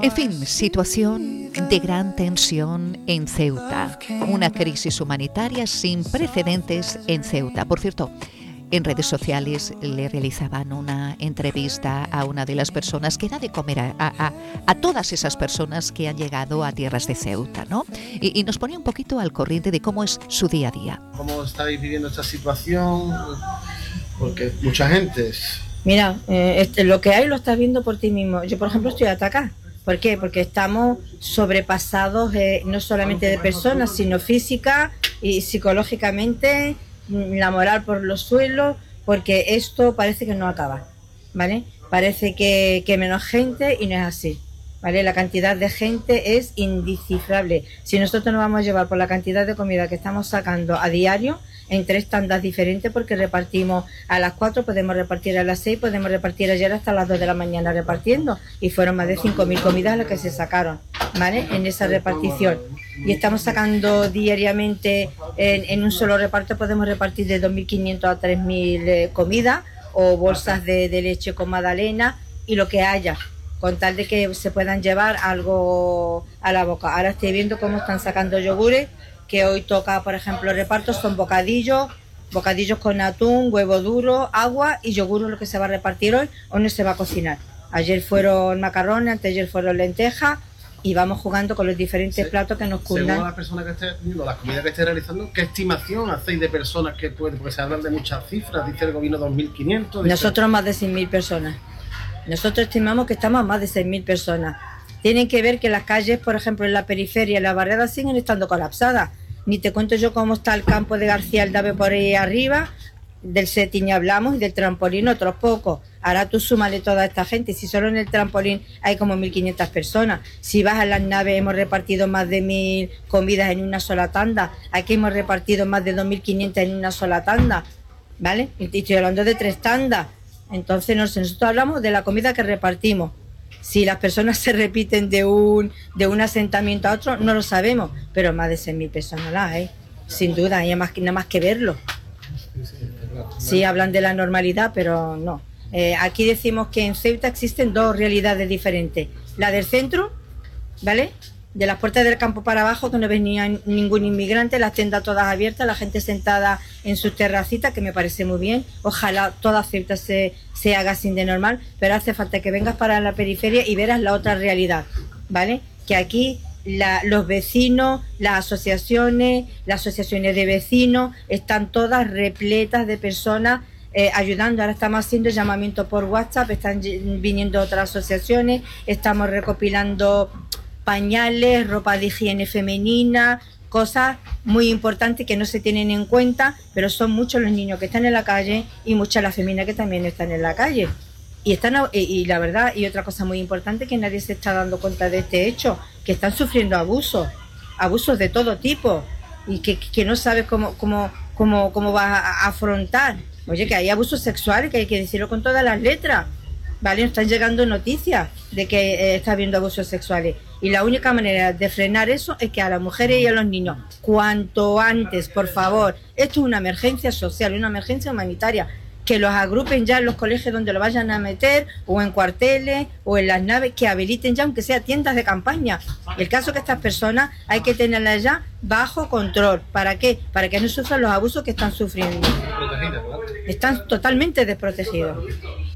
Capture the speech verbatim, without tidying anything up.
En fin, situación de gran tensión en Ceuta. Una crisis humanitaria sin precedentes en Ceuta. Por cierto, en redes sociales le realizaban una entrevista a una de las personas que da de comer a, a, a todas esas personas que han llegado a tierras de Ceuta, ¿no? Y, y nos ponía un poquito al corriente de cómo es su día a día. ¿Cómo estáis viviendo esta situación? Porque mucha gente... Mira, eh, este, lo que hay lo estás viendo por ti mismo. Yo, por ejemplo, estoy atacada. ¿Por qué? Porque estamos sobrepasados eh, no solamente de personas, sino física y psicológicamente, la moral por los suelos, porque esto parece que no acaba, ¿vale? Parece que, que menos gente y no es así, ¿vale? La cantidad de gente es indescifrable. Si nosotros nos vamos a llevar por la cantidad de comida que estamos sacando a diario, en tres tandas diferentes, porque repartimos a las cuatro, podemos repartir a las seis, podemos repartir ayer hasta las dos de la mañana repartiendo, y fueron más de cinco mil comidas las que se sacaron, ¿vale? En esa repartición. Y estamos sacando diariamente, en, en un solo reparto podemos repartir de dos mil quinientos a tres mil eh, comidas, o bolsas de, de leche con magdalena, y lo que haya, con tal de que se puedan llevar algo a la boca. Ahora estoy viendo cómo están sacando yogures, que hoy toca, por ejemplo, repartos son bocadillos, bocadillos con atún, huevo duro, agua y yogur, lo que se va a repartir hoy, hoy no se va a cocinar. Ayer fueron macarrones, anteayer fueron lentejas, y vamos jugando con los diferentes sí. platos que nos cundan. Según las personas que esté, digo, las comidas que esté realizando, ¿qué estimación hacéis de personas que pueden? Porque se hablan de muchas cifras, dice el gobierno dos mil quinientos. Nosotros más de seis mil personas. Nosotros estimamos que estamos más de seis mil personas. Tienen que ver que las calles, por ejemplo, en la periferia, las barriadas siguen estando colapsadas. Ni te cuento yo cómo está el campo de García Aldave por ahí arriba, del setting ya hablamos, y del trampolín otros pocos. Ahora tú súmale toda esta gente, si solo en el trampolín hay como mil quinientas personas, si vas a las naves hemos repartido más de mil comidas en una sola tanda, aquí hemos repartido más de dos mil quinientas en una sola tanda, ¿vale? Y estoy hablando de tres tandas. Entonces nosotros hablamos de la comida que repartimos. Si las personas se repiten de un de un asentamiento a otro, no lo sabemos, pero más de seis mil personas las hay, sin duda, y más, nada más que verlo. Sí, hablan de la normalidad, pero no. Eh, aquí decimos que en Ceuta existen dos realidades diferentes. La del centro, ¿vale? De las puertas del campo para abajo, que no venía ningún inmigrante, las tiendas todas abiertas, la gente sentada en sus terracitas, que me parece muy bien. Ojalá toda Ceuta se, se haga así de normal, pero hace falta que vengas para la periferia y verás la otra realidad, ¿vale? Que aquí la, los vecinos, las asociaciones, las asociaciones de vecinos, están todas repletas de personas Eh, ayudando. Ahora estamos haciendo llamamiento por WhatsApp, están viniendo otras asociaciones, estamos recopilando pañales, ropa de higiene femenina, cosas muy importantes que no se tienen en cuenta, pero son muchos los niños que están en la calle y muchas las féminas que también están en la calle. Y están y, y la verdad, y otra cosa muy importante, que nadie se está dando cuenta de este hecho, que están sufriendo abusos, abusos de todo tipo, y que, que no sabes cómo, cómo, cómo, cómo vas a afrontar. Oye, que hay abusos sexuales, que hay que decirlo con todas las letras, ¿vale? Nos están llegando noticias de que eh, está habiendo abusos sexuales. Y la única manera de frenar eso es que a las mujeres y a los niños, cuanto antes, por favor, esto es una emergencia social, una emergencia humanitaria, que los agrupen ya en los colegios donde lo vayan a meter, o en cuarteles, o en las naves, que habiliten ya, aunque sea tiendas de campaña. El caso es que estas personas hay que tenerlas ya bajo control. ¿Para qué? Para que no sufran los abusos que están sufriendo. Están totalmente desprotegidos.